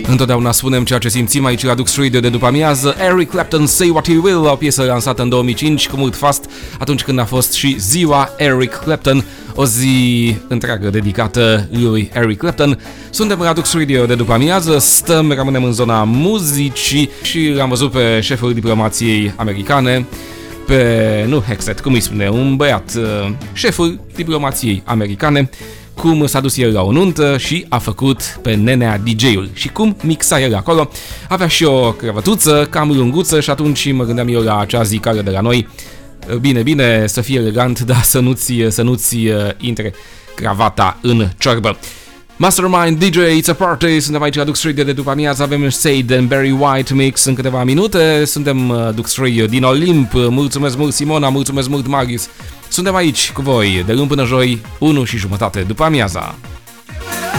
Întotdeauna spunem ceea ce simțim aici la Dux Radio de după amiază. Eric Clapton, Say What You Will, o piesă lansată în 2005 cu mult fast, atunci când a fost și ziua Eric Clapton, o zi întreagă dedicată lui Eric Clapton. Suntem la Dux Radio de după amiază, rămânem în zona muzicii și l-am văzut pe șeful diplomației americane, nu Hexet, cum îi spune, un băiat, șeful diplomației americane, cum s-a dus el la o nuntă și a făcut pe nenea DJ-ul și cum mixa el acolo. Avea și o cravătuță cam lunguță și atunci mă gândeam eu la acea zicală de la noi: bine, să fie elegant, dar să nu-ți intre cravata în ciorbă. Mastermind DJ, It's a Party, suntem aici la Dux Radio de după amiază, avem Sade and Barry White mix în câteva minute, suntem Dux Radio din Olimp, mulțumesc mult Simona, mulțumesc mult Marius, suntem aici cu voi de luni până joi, 1:30 după amiaza.